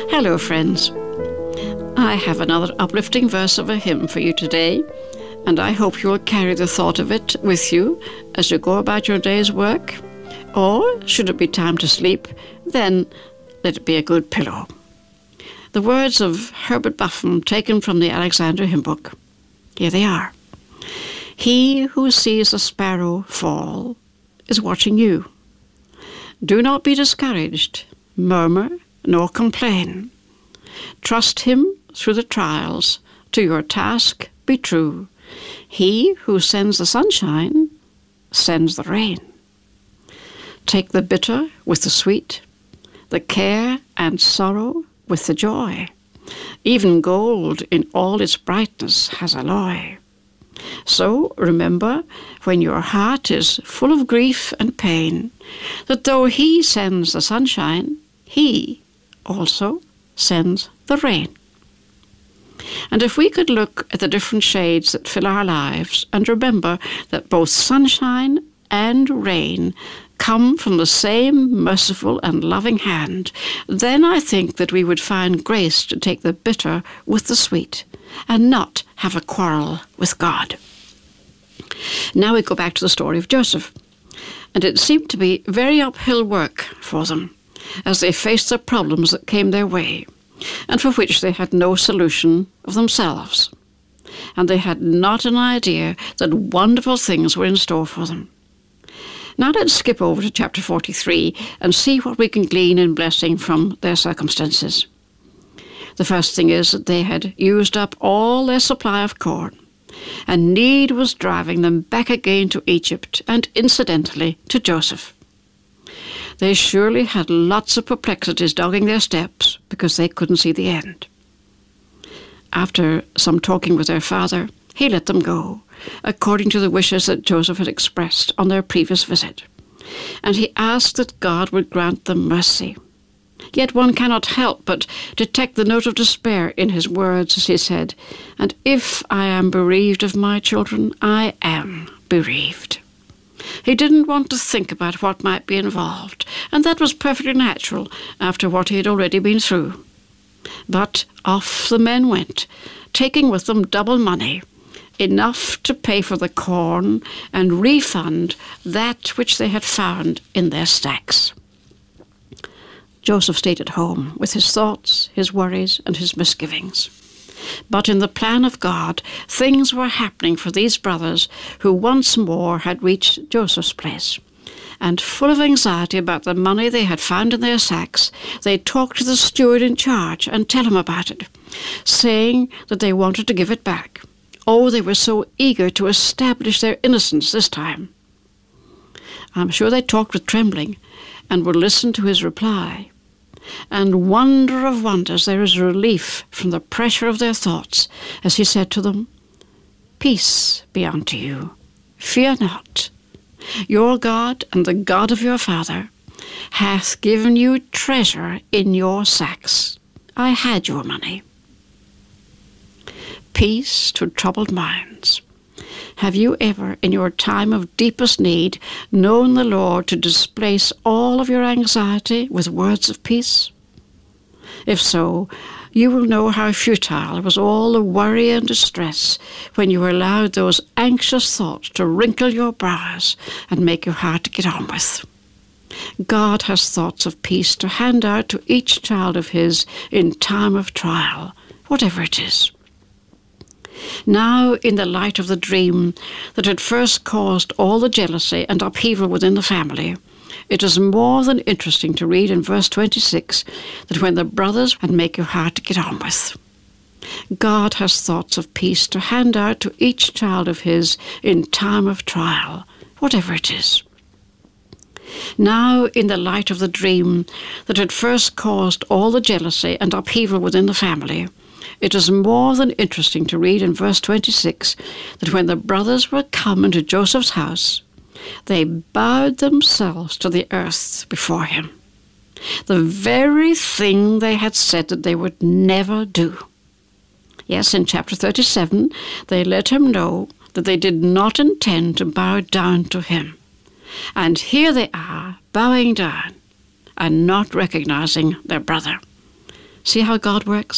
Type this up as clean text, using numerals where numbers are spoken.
Hello, friends. I have another uplifting verse of a hymn for you today, and I hope you will carry the thought of it with you as you go about your day's work, or should it be time to sleep, then let it be a good pillow. The words of Herbert Buffon, taken from the Alexander Hymn Book. Here they are. He who sees a sparrow fall is watching you. Do not be discouraged, murmur, nor complain. Trust him through the trials. To your task be true. He who sends the sunshine sends the rain. Take the bitter with the sweet, the care and sorrow with the joy. Even gold in all its brightness has alloy. So remember, when your heart is full of grief and pain, that though he sends the sunshine, he also sends the rain. And if we could look at the different shades that fill our lives and remember that both sunshine and rain come from the same merciful and loving hand, then I think that we would find grace to take the bitter with the sweet and not have a quarrel with God. Now we go back to the story of Joseph, and it seemed to be very uphill work for them as they faced the problems that came their way, and for which they had no solution of themselves. And they had not an idea that wonderful things were in store for them. Now let's skip over to chapter 43 and see what we can glean in blessing from their circumstances. The first thing is that they had used up all their supply of corn, and need was driving them back again to Egypt and incidentally to Joseph. They surely had lots of perplexities dogging their steps because they couldn't see the end. After some talking with their father, he let them go, according to the wishes that Joseph had expressed on their previous visit, and he asked that God would grant them mercy. Yet one cannot help but detect the note of despair in his words as he said, "And if I am bereaved of my children, I am bereaved." He didn't want to think about what might be involved, and that was perfectly natural after what he had already been through. But off the men went, taking with them double money, enough to pay for the corn and refund that which they had found in their stacks. Joseph stayed at home with his thoughts, his worries, and his misgivings. But in the plan of God, things were happening for these brothers who once more had reached Joseph's place. And full of anxiety about the money they had found in their sacks, they talked to the steward in charge and tell him about it, saying that they wanted to give it back. Oh, they were so eager to establish their innocence this time. I'm sure they talked with trembling and would listen to his reply. And wonder of wonders, there is relief from the pressure of their thoughts, as he said to them, "Peace be unto you. Fear not. Your God and the God of your father hath given you treasure in your sacks. I had your money." Peace to troubled minds. Have you ever, in your time of deepest need, known the Lord to displace all of your anxiety with words of peace? If so, you will know how futile was all the worry and distress when you allowed those anxious thoughts to wrinkle your brows and make you hard to get on with. God has thoughts of peace to hand out to each child of his in time of trial, whatever it is. Now, in the light of the dream that had first caused all the jealousy and upheaval within the family, it is more than interesting to read in verse 26 that when the brothers had make you hard to get on with. God has thoughts of peace to hand out to each child of his in time of trial, whatever it is. Now, in the light of the dream that had first caused all the jealousy and upheaval within the family, it is more than interesting to read in verse 26 that when the brothers were come into Joseph's house, they bowed themselves to the earth before him. The very thing they had said that they would never do. Yes, in chapter 37, they let him know that they did not intend to bow down to him. And here they are, bowing down and not recognizing their brother. See how God works?